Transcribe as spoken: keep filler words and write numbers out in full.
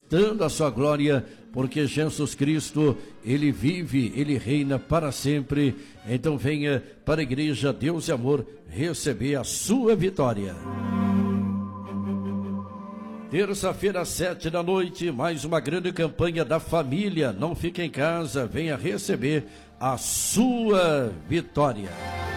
manifestando a sua glória, porque Jesus Cristo, Ele vive, Ele reina para sempre. Então venha para a Igreja Deus e Amor receber a sua vitória. Terça-feira, sete da noite, mais uma grande campanha da família. Não fique em casa, venha receber a sua vitória.